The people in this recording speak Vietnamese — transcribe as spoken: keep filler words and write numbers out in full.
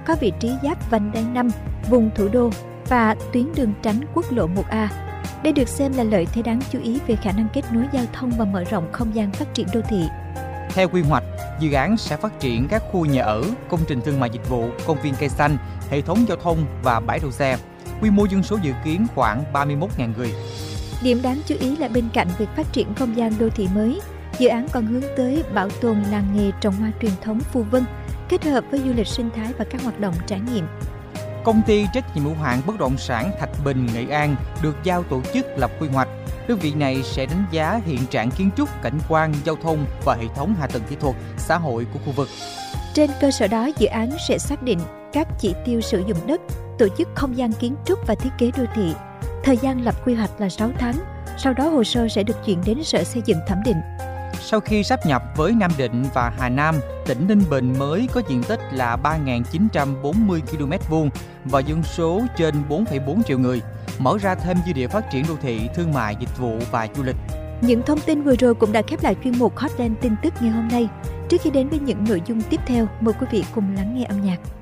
có vị trí giáp vành đai năm, vùng thủ đô và tuyến đường tránh quốc lộ một A. Đây được xem là lợi thế đáng chú ý về khả năng kết nối giao thông và mở rộng không gian phát triển đô thị. Theo quy hoạch, dự án sẽ phát triển các khu nhà ở, công trình thương mại dịch vụ, công viên cây xanh, hệ thống giao thông và bãi đỗ xe. Quy mô dân số dự kiến khoảng ba mươi mốt nghìn người. Điểm đáng chú ý là bên cạnh việc phát triển không gian đô thị mới, dự án còn hướng tới bảo tồn làng nghề trồng hoa truyền thống Phù Vân, kết hợp với du lịch sinh thái và các hoạt động trải nghiệm. Công ty trách nhiệm hữu hạn bất động sản Thạch Bình, Nghệ An được giao tổ chức lập quy hoạch. Đơn vị này sẽ đánh giá hiện trạng kiến trúc, cảnh quan, giao thông và hệ thống hạ tầng kỹ thuật, xã hội của khu vực. Trên cơ sở đó, dự án sẽ xác định các chỉ tiêu sử dụng đất, tổ chức không gian kiến trúc và thiết kế đô thị. Thời gian lập quy hoạch là sáu tháng, sau đó hồ sơ sẽ được chuyển đến Sở Xây dựng thẩm định. Sau khi sáp nhập với Nam Định và Hà Nam, tỉnh Ninh Bình mới có diện tích là ba nghìn chín trăm bốn mươi ki lô mét vuông và dân số trên bốn phẩy bốn triệu người, mở ra thêm dư địa phát triển đô thị, thương mại, dịch vụ và du lịch. Những thông tin vừa rồi cũng đã khép lại chuyên mục Hotline tin tức ngày hôm nay. Trước khi đến với những nội dung tiếp theo, mời quý vị cùng lắng nghe âm nhạc.